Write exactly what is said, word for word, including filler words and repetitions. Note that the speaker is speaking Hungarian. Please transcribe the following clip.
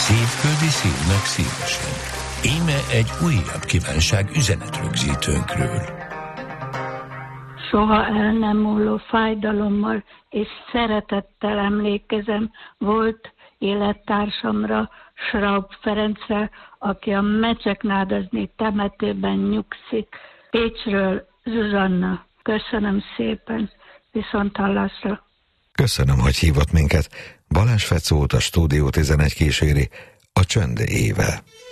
Szívföldi szívnek szívesen. Íme egy újabb kívánság üzenetrögzítőnkről. Soha el nem múló fájdalommal és szeretettel emlékezem volt élettársamra, Schraub Ferencre, aki a Mecseknádazni temetőben nyugszik. Pécsről Zsuzsanna. Köszönöm szépen, viszonthallásra. Köszönöm, hogy hívott minket. Balázs Fecót, a Stúdió tizenegy kíséri a Csönd éve.